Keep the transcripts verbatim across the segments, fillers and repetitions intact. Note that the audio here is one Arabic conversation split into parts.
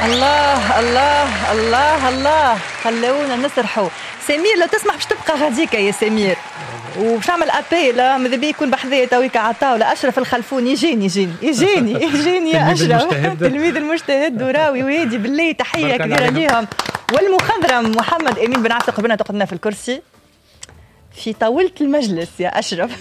الله الله الله الله خلونا نسرحوا. سمير لو تسمح باش تبقى غاديك يا سمير وباش نعمل ابيل ماذا بيا يكون بحذايا تويك على الطاوله. اشرف الخلفوني يجيني يجيني يجيني يجيني يا اشرف تلميذ المجتهد وراوي وهادي بالله تحيه كبيره ليهم. والمخضرم محمد امين بن عاصي قبلنا تقعدنا في الكرسي في طاوله المجلس يا اشرف.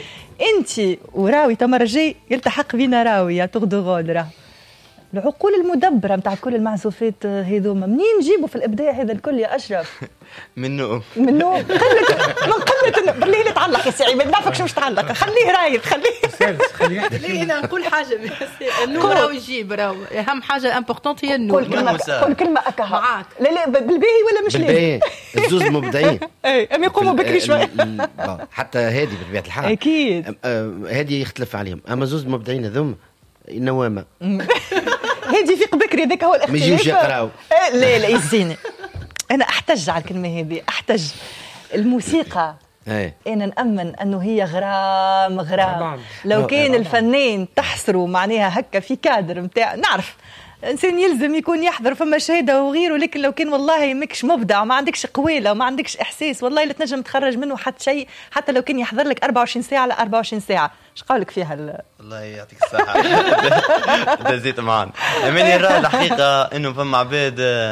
انت وراوي تمر الجاي يلتحق بينا راوي يا تغدغول راه العقول المدبرة متاع كل المعزوفات هذوما منين نجيبوا في الإبداع هذا الكل يا أشرف؟ منو منو قلة من قلة بالله لا تعلق يا سعيد ما نعرفكش مش تعلق خليه رايد خليه خليه ليه أنا نقول حاجة النور راهو يجيب راهو أهم حاجة امبورطونت هي النور. كل كلمة كل كلمة أكها معاك لا لا بالباهي ولا مش بالباهي الزوز مبدعين. اي أم يقوموا بكري شوي حتى هادي بطبيعة الحال أكيد هادي يختلف عليهم أما زوز مبدعين هذوما النوامة هادي فيق بكري ذاك هو الاختلاف. ما يجيوش يقراو. لا لا يزيني انا احتج على الكلمه هذه احتج. الموسيقى ايه انا نامن انه هي غرام غرام لو كان الفنان تحصروا معناها هكا في كادر نتاع نعرف انسان يلزم يكون يحضر فما شهاده وغيره لكن لو كان والله ماكش مبدع وما عندكش قويله وما عندكش احساس والله لا تنجم تخرج منه حتى شيء حتى لو كان يحضر لك أربعة وعشرين ساعه على أربعة وعشرين ساعه. ايش قولك فيها ال... الله يعطيك الصحه. دزيت معانا اماني نرى الحقيقه انه فما عباد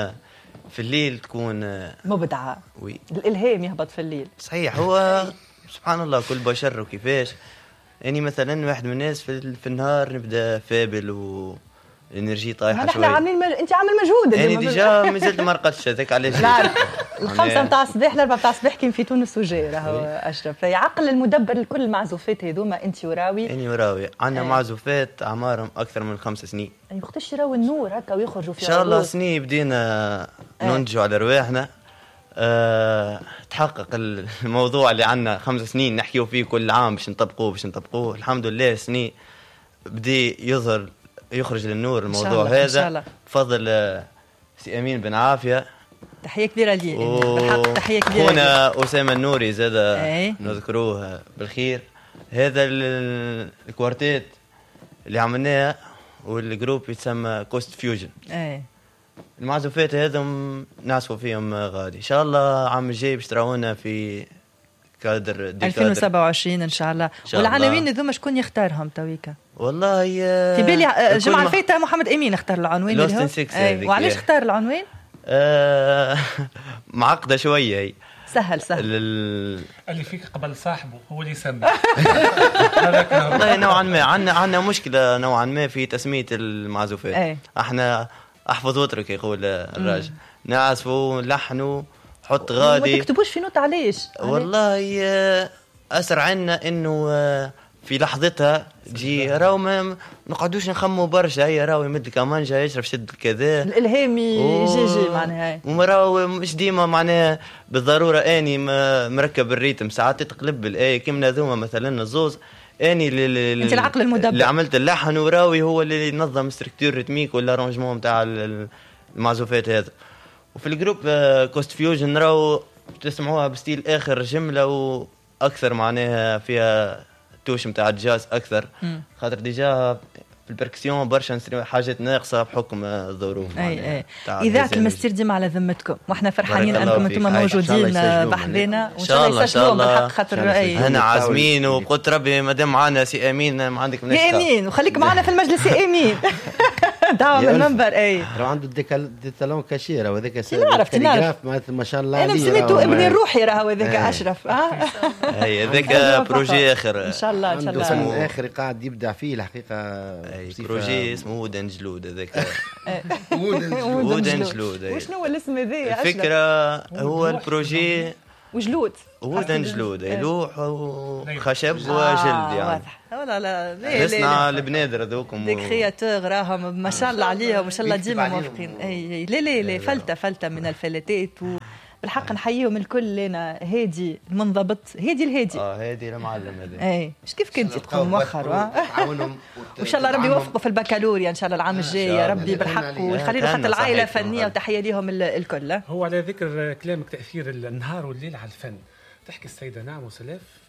في الليل تكون مبدعه وي الالهام يهبط في الليل صحيح. هو سبحان الله كل بشر وكيفاش يعني مثلا واحد من الناس في, في النهار نبدا فابل و الانرجي طايحه شويه. احنا عاملين مج... انت عامل مجهود يعني ديجا مازلت ما رقدتش هذاك علاش لا الخمسه نتاع الصباح الاربعه نتاع الصباح كاين في تونس وجاي راهو اشرف يعقل المدبر لكل المعزوفات هذوما انت وراوي. اني وراوي عندنا أيه. معزوفات اعمارهم اكثر من خمس سنين. اي وقتاش يراو النور هكا ويخرجوا في ان شاء الله سنين بدينا أيه. ننتجوا على رواحنا. أه... تحقق الموضوع اللي عندنا خمس سنين نحكيو فيه كل عام باش نطبقوه باش نطبقوه الحمد لله سنين بدي يظهر يخرج للنور الموضوع هذا بفضل سي امين بن عافيه. تحيه كبيره لي بالحق تحيه كبيره هنا اسامه النوري زاد ايه؟ نذكروه بالخير. هذا الكوارتيت اللي عملناه والجروب يتسمى كوست فيوجن. ايه المعزوفات هذم نعزفوا فيهم غادي ان شاء الله عام الجاي باش تراونا في كادر ألفين وسبعة وعشرين ان شاء الله. والعناوين هذوما شكون يختارهم تويكا؟ والله في بالي الجمعه اللي فاتت محمد امين اختار العنوان اللي هو أي. وعلاش اختار العنوان؟ آه معقده شويه هي سهل سهل ال... اللي فيك قبل صاحبه هو اللي يسمي. والله نوعا ما عندنا عندنا مشكله نوعا ما في تسميه المعزوفات. أي. احنا احفظ واترك يقول الراجل نعزفوا نلحنوا حط غادي ما تكتبوش في نوت علاش؟ والله أسر عنا إنه في لحظتها تجي راو ما نقعدوش نخمو برشا هي راو يمد كمانجا يشرب شد كذا الإلهام يجي جي معناها ومراو مش ديما معناها بالضرورة أني مركب الريتم ساعات تقلب الآية كمنا ذوما مثلا الزوز اني اللي انت العقل المدبر اللي عملت اللحن وراوي هو اللي ينظم ستركتور ريتميك ولا رونجمون نتاع المعزوفات هذا. وفي الجروب كوست فيوجن راو تسمعوها بستيل اخر جمله واكثر معناها فيها توش نتاع الجاز اكثر خاطر ديجا في البركسيون برشا حاجات ناقصه بحكم الظروف. اي اي اذاعه المستير ديما على ذمتكم واحنا فرحانين انكم انتم موجودين بحذنا وان شاء الله يسجلوهم بالحق خاطر انا عازمين وقلت ربي ما دام معنا سي امين ما عندك منشكل يا امين وخليك معنا في المجلس يا امين دعوه من المنبر. اي راه عنده ديتالون كاشير وهذاك نعرف تليغراف ما شاء الله انا سميته ابني الروحي راه هذاك اشرف اه اي هذاك بروجي اخر ان شاء الله ان شاء الله عنده اخر قاعد يبدع فيه الحقيقه بروجي اسمه ودن جلود هذاك ودن جلود. وشنو هو الاسم هذا؟ الفكره هو البروجي وجلود ودن جلود لوح وخشب وجلد يعني لا لا نصنع البنادر هذوكم ديك خياتور راهم ما شاء الله عليهم ما شاء الله ديما موافقين. اي لا لا لا فلته فلته من الفلاتات بالحق نحييهم الكل لنا هادي المنضبط هادي الهادي اه هادي المعلم هذا. اي اش كيف كنت تقوم مؤخر وان شاء الله ربي يوفقوا في البكالوريا ان شاء الله العام الجاي يا ربي بالحق ويخلي له حتى العائله فنيه وتحيه لهم الكل. هو على ذكر كلامك تاثير النهار والليل على الفن تحكي السيده نعم وسلاف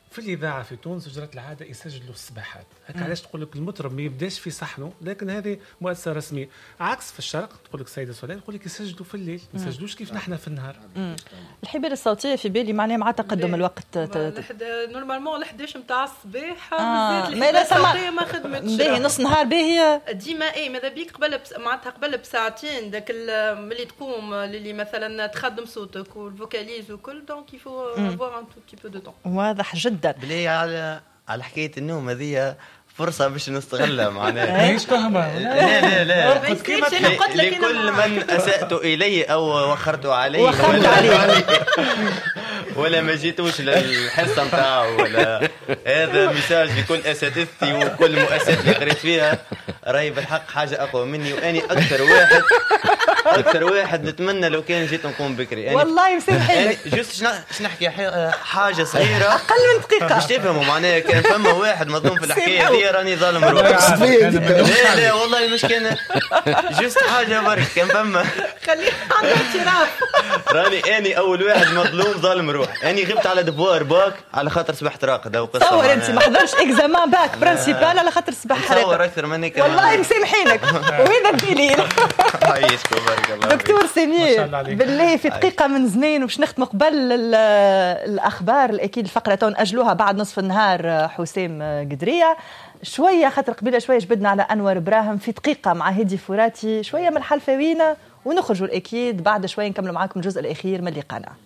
في الاذاعه في تونس جرت العاده يسجلوا الصباحات، هكا علاش تقول لك المطرب ما يبداش في صحنه، لكن هذه مؤسسه رسميه. عكس في الشرق تقول لك سيده سؤال تقول لك يسجلوا في الليل، ما يسجلوش كيف نحن في النهار. الحبيره الصوتيه في بالي معناها مع تقدم الوقت نورمالمون الحداش نتاع الصباح آه. بالذات الصوتيه ما خدمتش باهي نص نهار باهي ديما اي ماذا بيك قبل بس... معناتها قبل بساعتين داك ملي تقوم اللي مثلا تخدم صوتك والفوكاليز وكل دونك يفو افوار ان تو بتي بو دو طون. واضح جدا. بلي على على حكايه النوم هذه فرصه باش نستغلها معناها. ماهيش تهمه. لا لا لا قلت كيما لكل من اسأت اليه او وخرت عليه وخرت عليه ولا ما جيتوش للحصه نتاعو ولا هذا ميساج لكل اساتذتي وكل مؤسسات اللي قريت فيها. راهي بالحق حاجه اقوى مني واني اكثر واحد اكثر واحد نتمنى لو كان جيت نقوم بكري يعني والله مسامحينك. يعني جوست شنو نحكي حاجه صغيره اقل من دقيقه باش تفهموا معناها كان فما واحد مظلوم في الحكايه هذه راني ظالم روحي. لا لا والله مش كان جوست حاجه برك كان فما خليه عنده اعتراف. راني اني اول واحد مظلوم ظالم روح. اني غبت على دفوار باك على خاطر صبحت راقده وقصه. تصور انت ما حضرش اكزامان باك برانسيبال على خاطر صباح راقده. تصور اكثر مني كمان. والله مسامحينك. وهذا الدليل. عايشكم بارك الله. دكتور سمير بالله في دقيقه من زمان وباش نختم قبل الاخبار الاكيد الفقره تو ناجلوها بعد نصف النهار. حسام قدريه شويه خاطر قبيله شويه جبدنا على انور ابراهيم في دقيقه مع هدي فراتي شويه من الحلفاوينه ونخرجوا الاكيد بعد شويه نكملوا معاكم الجزء الاخير من لقاءنا.